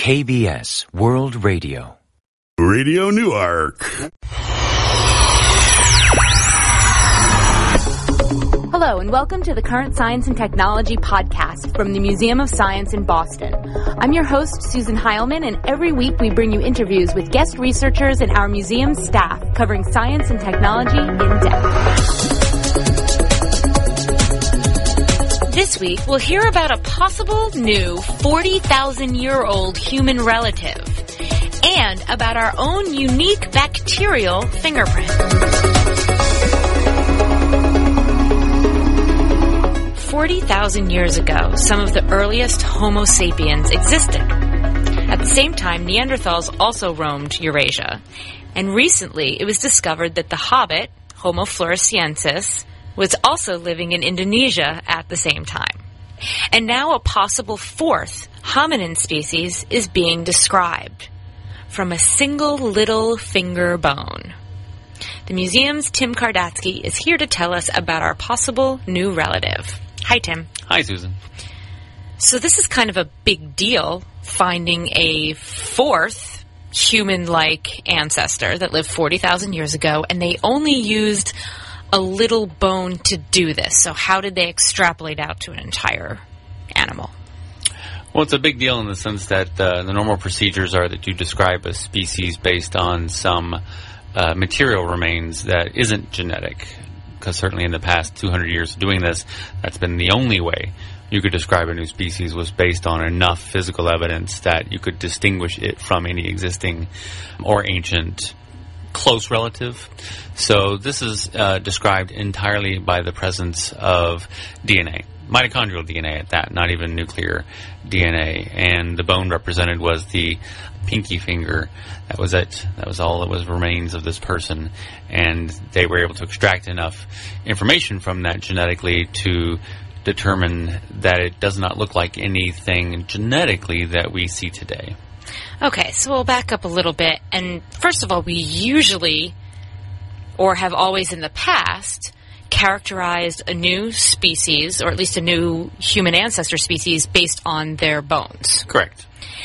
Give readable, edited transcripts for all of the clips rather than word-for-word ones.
KBS World Radio. Radio Newark. Hello, and welcome to the Current Science and Technology podcast from the Museum of Science in Boston. I'm your host, Susan Heilman, and every week we bring you interviews with guest researchers and our museum staff covering science and technology in depth. This week, we'll hear about a possible new 40,000-year-old human relative and about our own unique bacterial fingerprint. 40,000 years ago, some of the earliest Homo sapiens existed. At the same time, Neanderthals also roamed Eurasia. And recently, it was discovered that the hobbit, Homo floresiensis, was also living in Indonesia at the same time. And now a possible fourth hominin species is being described from a single little finger bone. The museum's Tim Kardatsky is here to tell us about our possible new relative. Hi, Tim. Hi, Susan. So this is kind of a big deal, finding a fourth human-like ancestor that lived 40,000 years ago, and they only used a little bone to do this. So how did they extrapolate out to an entire animal? Well, it's a big deal in the sense that the normal procedures are that you describe a species based on some material remains that isn't genetic. Because certainly in the past 200 years of doing this, that's been the only way you could describe a new species, was based on enough physical evidence that you could distinguish it from any existing or ancient close relative. So this is described entirely by the presence of DNA. Mitochondrial DNA at that, not even nuclear DNA. And the bone represented was the pinky finger. That was it. That was all that was remains of this person. And they were able to extract enough information from that genetically to determine that it does not look like anything genetically that we see today. Okay, so we'll back up a little bit. And first of all, we usually, or have always in the past, characterized a new species, or at least a new human ancestor species, based on their bones. Correct.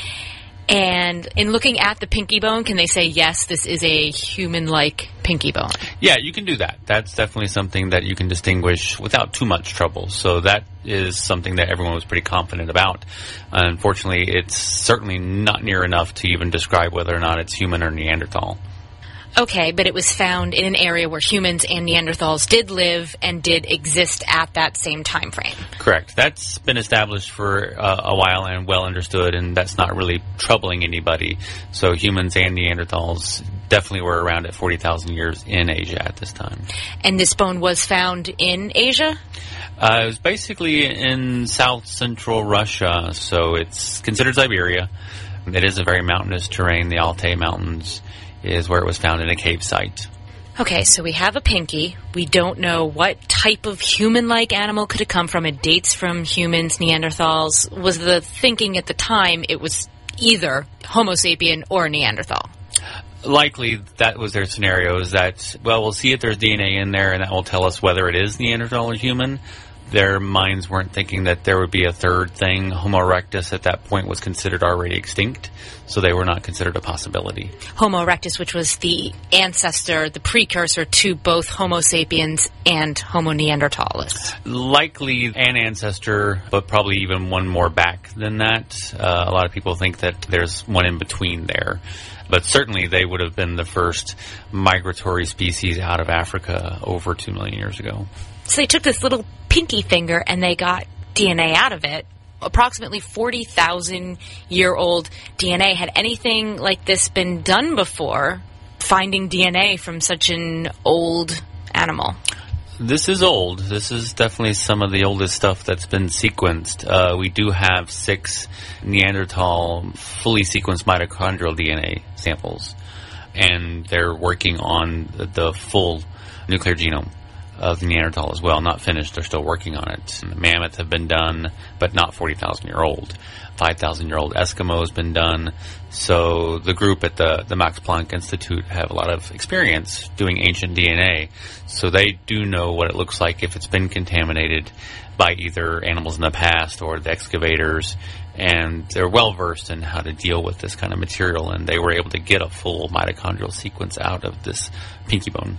And in looking at the pinky bone, can they say, yes, this is a human-like pinky bone? Yeah, you can do that. That's definitely something that you can distinguish without too much trouble. So that is something that everyone was pretty confident about. Unfortunately, it's certainly not near enough to even describe whether or not it's human or Neanderthal. Okay, but it was found in an area where humans and Neanderthals did live and did exist at that same time frame. Correct. That's been established for a while and well understood, and that's not really troubling anybody. So humans and Neanderthals definitely were around at 40,000 years in Asia at this time. And this bone was found in Asia? It was basically in south-central Russia, so it's considered Siberia. It is a very mountainous terrain. The Altai Mountains is where it was found in a cave site. Okay, so we have a pinky. We don't know what type of human-like animal could it come from. It dates from humans, Neanderthals. Was the thinking at the time it was either Homo sapien or Neanderthal? Likely that was their scenario, is that, well, we'll see if there's DNA in there and that will tell us whether it is Neanderthal or human. Their minds weren't thinking that there would be a third thing. Homo erectus at that point was considered already extinct, so they were not considered a possibility. Homo erectus, which was the ancestor, the precursor to both Homo sapiens and Homo neanderthalis. Likely an ancestor, but probably even one more back than that. A lot of people think that there's one in between there. But certainly they would have been the first migratory species out of Africa over 2 million years ago. So they took this little pinky finger and they got DNA out of it. Approximately 40,000-year-old DNA. Had anything like this been done before, finding DNA from such an old animal? This is old. This is definitely some of the oldest stuff that's been sequenced. We do have 6 Neanderthal fully sequenced mitochondrial DNA samples, and they're working on the full nuclear genome of the Neanderthal as well. Not finished, they're still working on it. The mammoths have been done, but not 40,000-year-old. 5,000-year-old Eskimo has been done. So the group at the Max Planck Institute have a lot of experience doing ancient DNA. So they do know what it looks like if it's been contaminated by either animals in the past or the excavators and they're well-versed in how to deal with this kind of material, and they were able to get a full mitochondrial sequence out of this pinky bone.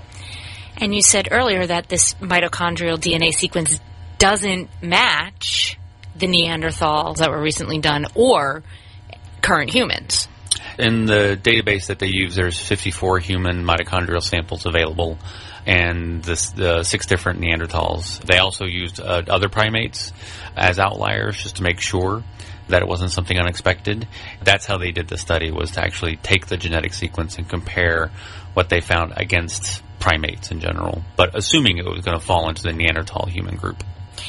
And you said earlier that this mitochondrial DNA sequence doesn't match the Neanderthals that were recently done or current humans. In the database that they use, there's 54 human mitochondrial samples available, and the 6 different Neanderthals. They also used other primates as outliers just to make sure that it wasn't something unexpected. That's how they did the study, was to actually take the genetic sequence and compare what they found against primates in general, but assuming it was going to fall into the Neanderthal human group.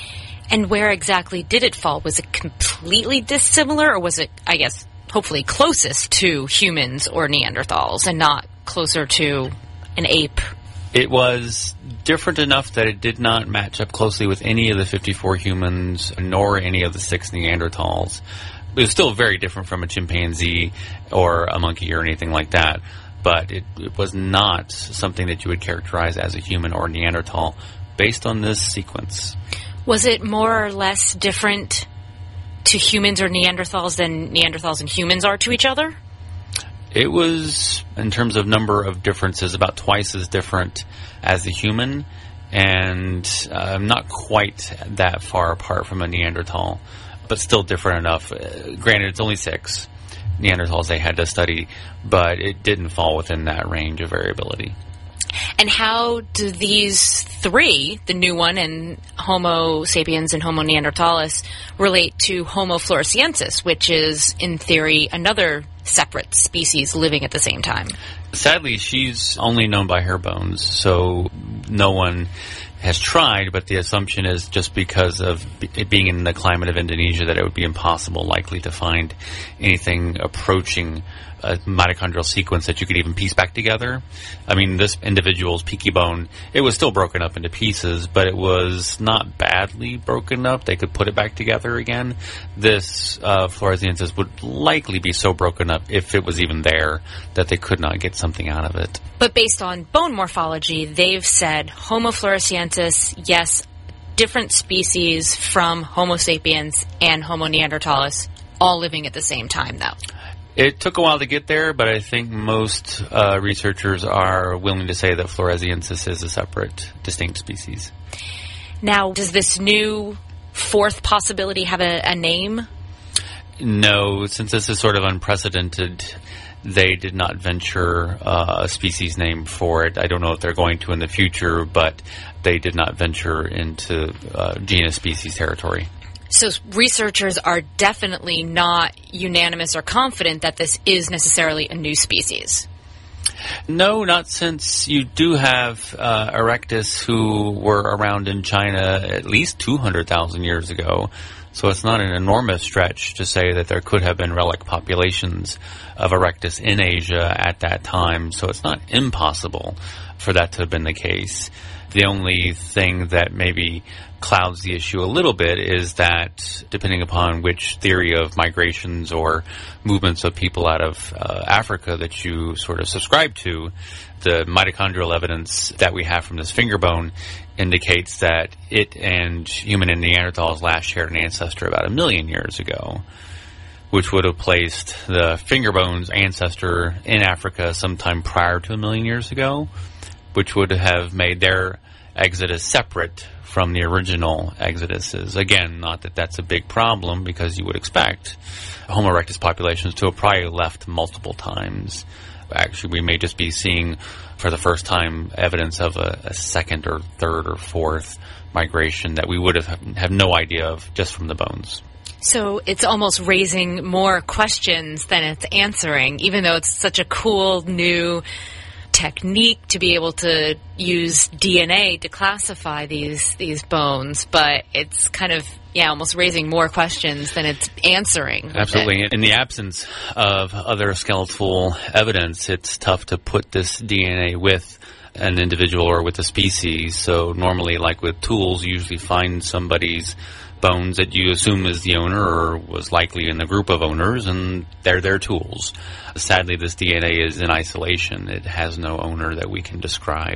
And where exactly did it fall? Was it completely dissimilar, or was it, I guess, hopefully closest to humans or Neanderthals and not closer to an ape? It was different enough that it did not match up closely with any of the 54 humans, nor any of the 6 Neanderthals. It was still very different from a chimpanzee or a monkey or anything like that, but it was not something that you would characterize as a human or Neanderthal based on this sequence. Was it more or less different to humans or Neanderthals than Neanderthals and humans are to each other? It was, in terms of number of differences, about twice as different as the human, and not quite that far apart from a Neanderthal, but still different enough. Granted, it's only 6 Neanderthals they had to study, but it didn't fall within that range of variability. And how do these 3, the new one and Homo sapiens and Homo neanderthalis, relate to Homo floresiensis, which is, in theory, another separate species living at the same time? Sadly, she's only known by her bones, so no one has tried, but the assumption is just because of it being in the climate of Indonesia that it would be impossible likely to find anything approaching a mitochondrial sequence that you could even piece back together. I mean, this individual's pinky bone, it was still broken up into pieces, but it was not badly broken up. They could put it back together again. This floresiensis would likely be so broken up, if it was even there, that they could not get something out of it. But based on bone morphology, they've said Homo floresiensis, yes, different species from Homo sapiens and Homo neanderthalis, all living at the same time, though. It took a while to get there, but I think most researchers are willing to say that floresiensis is a separate, distinct species. Now, does this new 4th possibility have a name? No, since this is sort of unprecedented, they did not venture a species name for it. I don't know if they're going to in the future, but they did not venture into genus species territory. So researchers are definitely not unanimous or confident that this is necessarily a new species. No, not since you do have Erectus, who were around in China at least 200,000 years ago. So it's not an enormous stretch to say that there could have been relic populations of Erectus in Asia at that time. So it's not impossible for that to have been the case. The only thing that maybe clouds the issue a little bit is that, depending upon which theory of migrations or movements of people out of Africa that you sort of subscribe to, the mitochondrial evidence that we have from this finger bone indicates that it and human and Neanderthals last shared an ancestor about 1 million years ago, which would have placed the finger bone's ancestor in Africa sometime prior to 1 million years ago, which would have made their exodus separate from the original exoduses. Again, not that that's a big problem, because you would expect Homo erectus populations to have probably left multiple times. Actually, we may just be seeing for the first time evidence of a second or third or fourth migration that we would have no idea of just from the bones. So it's almost raising more questions than it's answering, even though it's such a cool new technique to be able to use DNA to classify these bones, but it's kind of almost raising more questions than it's answering. Absolutely. In the absence of other skeletal evidence, it's tough to put this DNA with an individual or with a species. So normally, like with tools, you usually find somebody's bones that you assume is the owner or was likely in the group of owners, and they're their tools. Sadly, this DNA is in isolation. It has no owner that we can describe.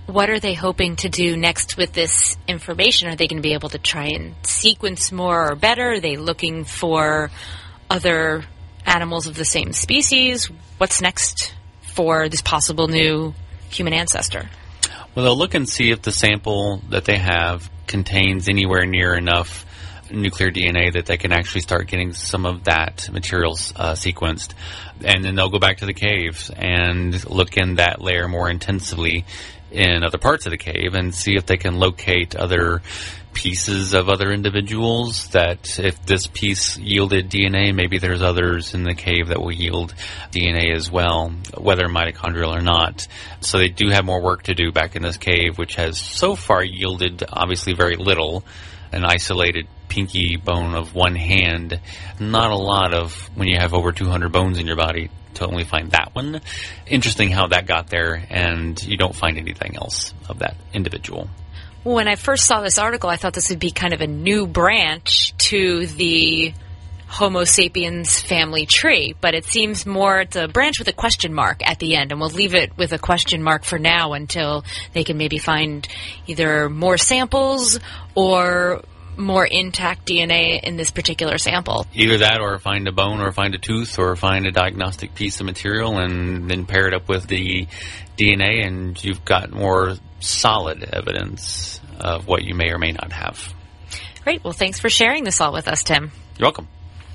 What are they hoping to do next with this information? Are they going to be able to try and sequence more or better? Are they looking for other animals of the same species? What's next for this possible new human ancestor? Well, they'll look and see if the sample that they have contains anywhere near enough nuclear DNA that they can actually start getting some of that material sequenced. And then they'll go back to the caves and look in that layer more intensively in other parts of the cave and see if they can locate other pieces of other individuals, that if this piece yielded DNA, maybe there's others in the cave that will yield DNA as well, whether mitochondrial or not. So they do have more work to do back in this cave, which has so far yielded obviously very little. An isolated pinky bone of one hand, not a lot of when you have over 200 bones in your body to only find that one. Interesting how that got there, and you don't find anything else of that individual. When I first saw this article, I thought this would be kind of a new branch to the Homo sapiens family tree, but it seems more it's a branch with a question mark at the end, and we'll leave it with a question mark for now until they can maybe find either more samples or more intact DNA in this particular sample. Either that, or find a bone, or find a tooth, or find a diagnostic piece of material and then pair it up with the DNA, and you've got more solid evidence of what you may or may not have. Great. Well, thanks for sharing this all with us, Tim. You're welcome.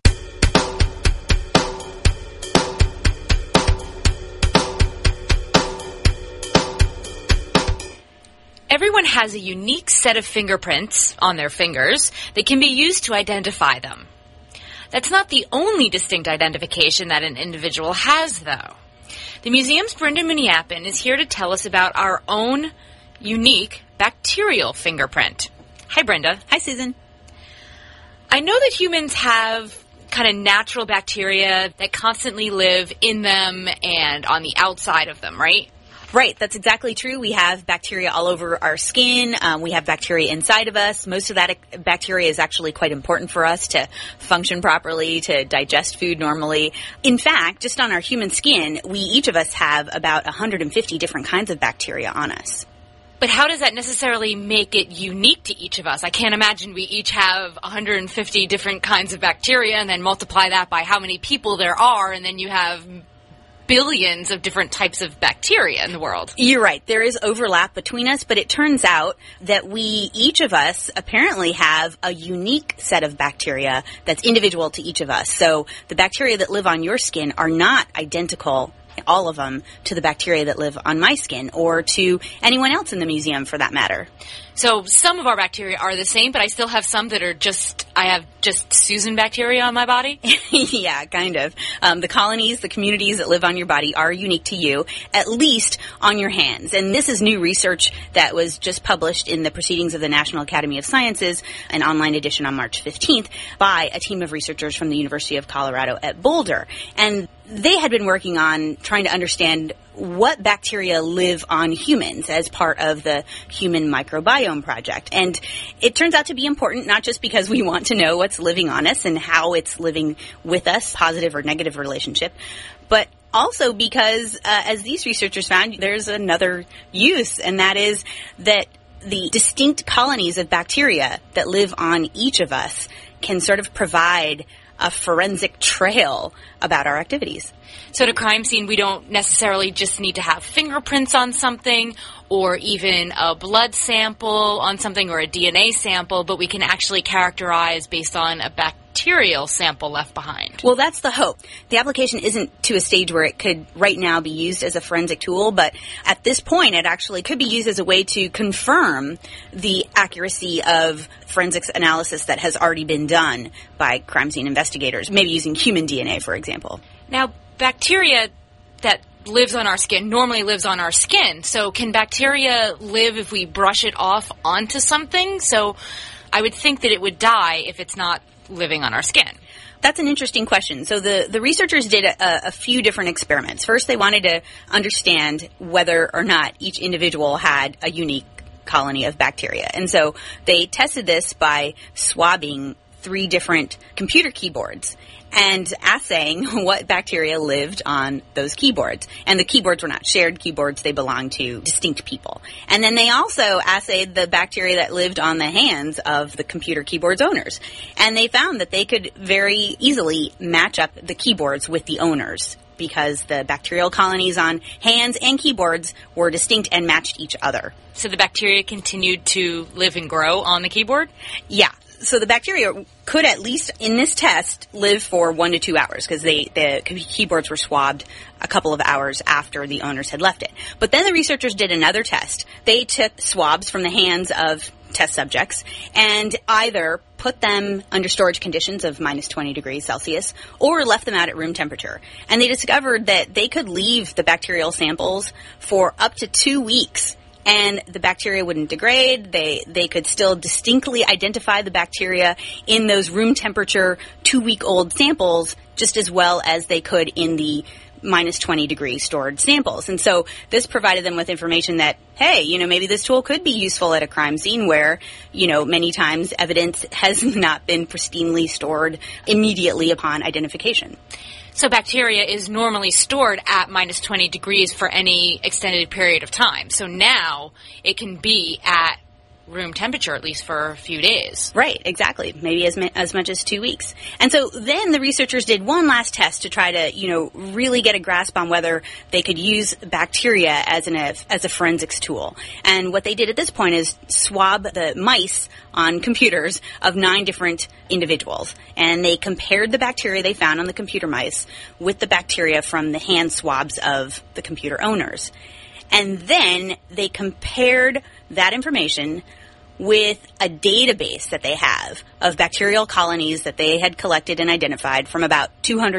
Everyone has a unique set of fingerprints on their fingers that can be used to identify them. That's not the only distinct identification that an individual has, though. The museum's Brenda Muniapin is here to tell us about our own unique bacterial fingerprint. Hi, Brenda. Hi, Susan. I know that humans have kind of natural bacteria that constantly live in them and on the outside of them, right? Right, that's exactly true. We have bacteria all over our skin. We have bacteria inside of us. Most of that bacteria is actually quite important for us to function properly, to digest food normally. In fact, just on our human skin, we each of us have about 150 different kinds of bacteria on us. But how does that necessarily make it unique to each of us? I can't imagine we each have 150 different kinds of bacteria and then multiply that by how many people there are, and then you have billions of different types of bacteria in the world. You're right. There is overlap between us, but it turns out that we, each of us, apparently have a unique set of bacteria that's individual to each of us. So the bacteria that live on your skin are not identical, all of them, to the bacteria that live on my skin or to anyone else in the museum for that matter. So some of our bacteria are the same, but I still have some that are I have just Susan bacteria on my body? Yeah, kind of. The colonies, the communities that live on your body are unique to you, at least on your hands. And this is new research that was just published in the Proceedings of the National Academy of Sciences, an online edition on March 15th, by a team of researchers from the University of Colorado at Boulder. And they had been working on trying to understand what bacteria live on humans as part of the Human Microbiome Project. And it turns out to be important, not just because we want to know what's living on us and how it's living with us, positive or negative relationship, but also because, as these researchers found, there's another use, and that is that the distinct colonies of bacteria that live on each of us can sort of provide a forensic trail about our activities. So at a crime scene, we don't necessarily just need to have fingerprints on something or even a blood sample on something or a DNA sample, but we can actually characterize based on a bacterial sample left behind. Well, that's the hope. The application isn't to a stage where it could right now be used as a forensic tool, but at this point it actually could be used as a way to confirm the accuracy of forensics analysis that has already been done by crime scene investigators, maybe using human DNA, for example. Now, bacteria that lives on our skin normally lives on our skin. So can bacteria live if we brush it off onto something? So I would think that it would die if it's not living on our skin. That's an interesting question. So the researchers did a few different experiments. First, they wanted to understand whether or not each individual had a unique colony of bacteria. And so they tested this by swabbing 3 different computer keyboards and assaying what bacteria lived on those keyboards. And the keyboards were not shared keyboards. They belonged to distinct people. And then they also assayed the bacteria that lived on the hands of the computer keyboards owners. And they found that they could very easily match up the keyboards with the owners because the bacterial colonies on hands and keyboards were distinct and matched each other. So the bacteria continued to live and grow on the keyboard? Yeah. So the bacteria could, at least in this test, live for 1 to 2 hours because the keyboards were swabbed a couple of hours after the owners had left it. But then the researchers did another test. They took swabs from the hands of test subjects and either put them under storage conditions of minus 20 degrees Celsius or left them out at room temperature. And they discovered that they could leave the bacterial samples for up to 2 weeks. And the bacteria wouldn't degrade. They could still distinctly identify the bacteria in those room temperature 2-week-old samples just as well as they could in the minus 20 degree stored samples. And so this provided them with information that, hey, maybe this tool could be useful at a crime scene where, many times evidence has not been pristinely stored immediately upon identification. So bacteria is normally stored at minus 20 degrees for any extended period of time. So now it can be at room temperature, at least for a few days. Right, exactly. Maybe as much as 2 weeks. And so then the researchers did one last test to try to, really get a grasp on whether they could use bacteria as a forensics tool. And what they did at this point is swab the mice on computers of 9 different individuals. And they compared the bacteria they found on the computer mice with the bacteria from the hand swabs of the computer owners. And then they compared that information with a database that they have of bacterial colonies that they had collected and identified from about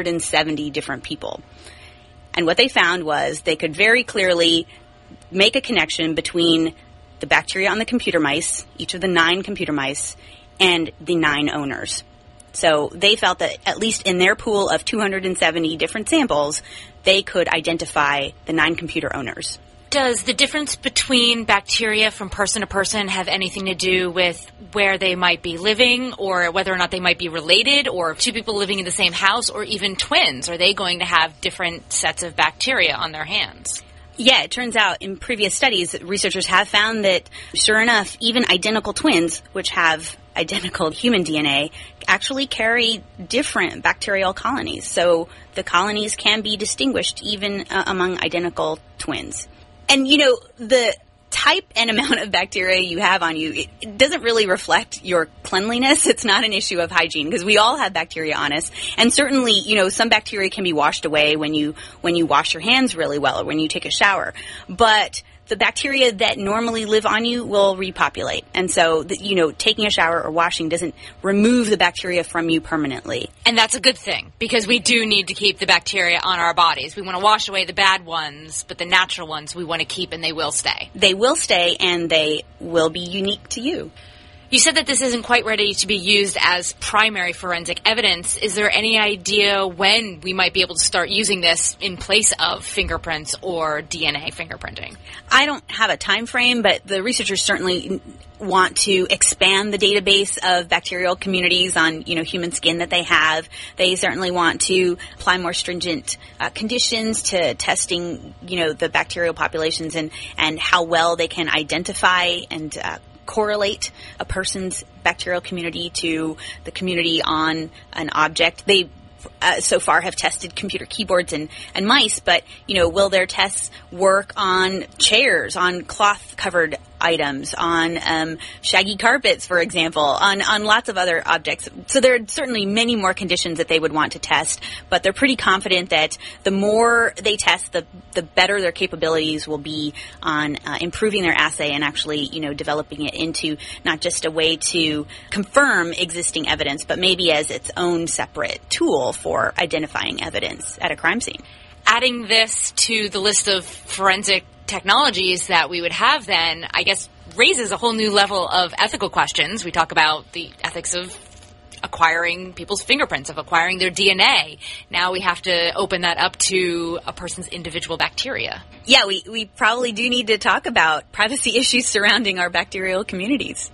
270 different people. And what they found was they could very clearly make a connection between the bacteria on the computer mice, each of the 9 computer mice, and the 9 owners. So they felt that at least in their pool of 270 different samples, they could identify the 9 computer owners. Does the difference between bacteria from person to person have anything to do with where they might be living or whether or not they might be related, or 2 people living in the same house, or even twins? Are they going to have different sets of bacteria on their hands? Yeah, it turns out in previous studies, researchers have found that, sure enough, even identical twins, which have identical human DNA, actually carry different bacterial colonies. So the colonies can be distinguished even among identical twins. And, the type and amount of bacteria you have on you, it doesn't really reflect your cleanliness. It's not an issue of hygiene because we all have bacteria on us. And certainly, some bacteria can be washed away when you wash your hands really well or when you take a shower. But the bacteria that normally live on you will repopulate. And so, taking a shower or washing doesn't remove the bacteria from you permanently. And that's a good thing, because we do need to keep the bacteria on our bodies. We want to wash away the bad ones, but the natural ones we want to keep, and they will stay. They will stay, and they will be unique to you. You said that this isn't quite ready to be used as primary forensic evidence. Is there any idea when we might be able to start using this in place of fingerprints or DNA fingerprinting? I don't have a time frame, but the researchers certainly want to expand the database of bacterial communities on, human skin that they have. They certainly want to apply more stringent conditions to testing, the bacterial populations and how well they can identify and correlate a person's bacterial community to the community on an object. They so far have tested computer keyboards and mice, but, will their tests work on chairs, on cloth-covered items, on shaggy carpets, for example, on lots of other objects? So there are certainly many more conditions that they would want to test, but they're pretty confident that the more they test, the better their capabilities will be on improving their assay and actually, developing it into not just a way to confirm existing evidence, but maybe as its own separate tool for identifying evidence at a crime scene. Adding this to the list of forensic technologies that we would have then, I guess, raises a whole new level of ethical questions. We talk about the ethics of acquiring people's fingerprints, of acquiring their DNA. Now we have to open that up to a person's individual bacteria. Yeah, we probably do need to talk about privacy issues surrounding our bacterial communities.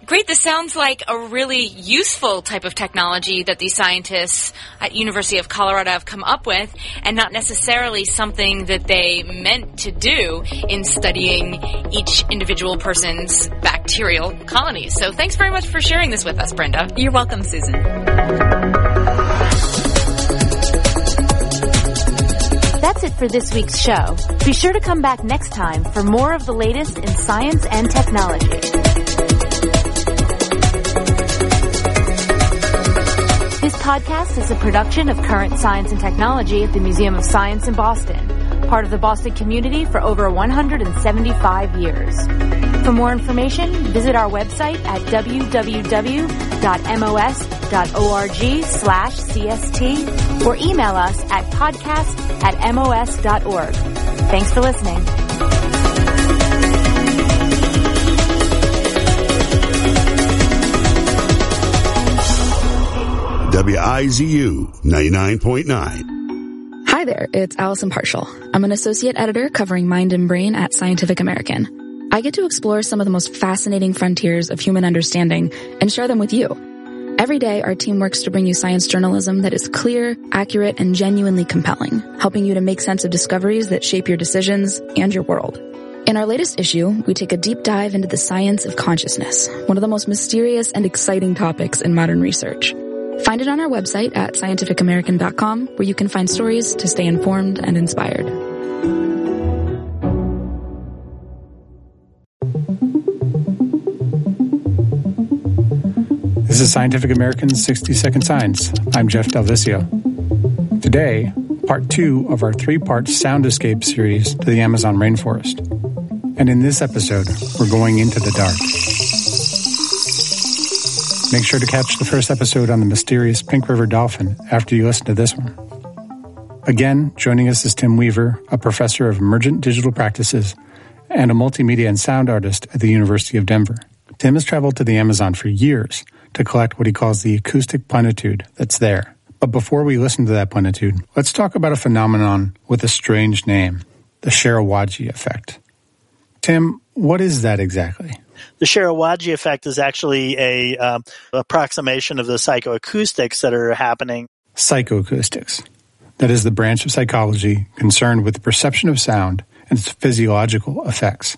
Great. This sounds like a really useful type of technology that these scientists at University of Colorado have come up with, and not necessarily something that they meant to do in studying each individual person's bacterial colonies. So thanks very much for sharing this with us, Brenda. You're welcome, Susan. That's it for this week's show. Be sure to come back next time for more of the latest in science and technology. This podcast is a production of Current Science and Technology at the Museum of Science in Boston, part of the Boston community for over 175 years. For more information, visit our website at www.mos.org/CST or email us at podcast@mos.org. Thanks for listening. WIZU 99.9. Hi there, it's Allison Partial. I'm an associate editor covering Mind and Brain at Scientific American. I get to explore some of the most fascinating frontiers of human understanding and share them with you. Every day, our team works to bring you science journalism that is clear, accurate, and genuinely compelling, helping you to make sense of discoveries that shape your decisions and your world. In our latest issue, we take a deep dive into the science of consciousness, one of the most mysterious and exciting topics in modern research. Find it on our website at scientificamerican.com, where you can find stories to stay informed and inspired. This is Scientific American's 60-Second Science. I'm Jeff Delvisio. Today, part 2 of our 3-part Sound Escape series to the Amazon rainforest. And in this episode, we're going into the dark. Make sure to catch the first episode on the mysterious Pink River dolphin after you listen to this one. Again, joining us is Tim Weaver, a professor of emergent digital practices and a multimedia and sound artist at the University of Denver. Tim has traveled to the Amazon for years to collect what he calls the acoustic plenitude that's there. But before we listen to that plenitude, let's talk about a phenomenon with a strange name, the Sharawagi effect. Tim, what is that exactly? The Sharawagi effect is actually a approximation of the psychoacoustics that are happening. Psychoacoustics. That is the branch of psychology concerned with the perception of sound and its physiological effects.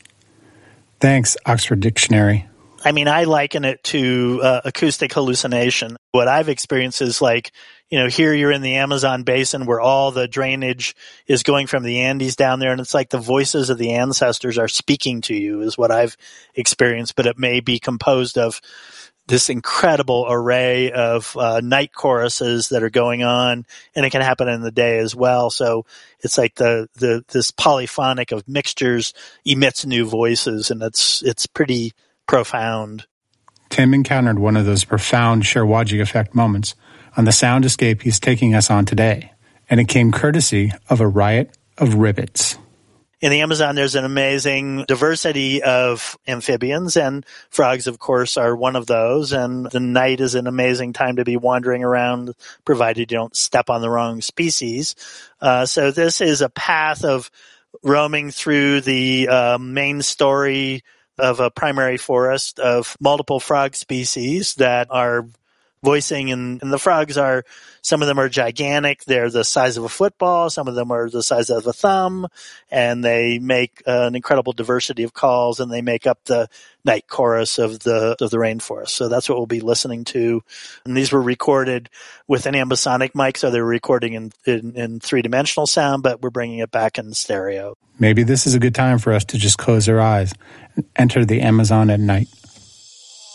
Thanks, Oxford Dictionary. I mean, I liken it to acoustic hallucination. What I've experienced is like, here you're in the Amazon basin where all the drainage is going from the Andes down there, and it's like the voices of the ancestors are speaking to you is what I've experienced, but it may be composed of this incredible array of night choruses that are going on, and it can happen in the day as well. So it's like this polyphonic of mixtures emits new voices, and it's pretty profound. Tim encountered one of those profound Sharawagi effect moments on the sound escape he's taking us on today, and it came courtesy of a riot of ribbits. In the Amazon, there's an amazing diversity of amphibians, and frogs, of course, are one of those, and the night is an amazing time to be wandering around, provided you don't step on the wrong species. So this is a path of roaming through the main story of a primary forest of multiple frog species that are voicing, and the frogs are, some of them are gigantic. They're the size of a football. Some of them are the size of a thumb, and they make an incredible diversity of calls, and they make up the night chorus of the rainforest. So that's what we'll be listening to. And these were recorded with an ambisonic mic, so they're recording in three-dimensional sound, but we're bringing it back in stereo. Maybe this is a good time for us to just close our eyes and enter the Amazon at night.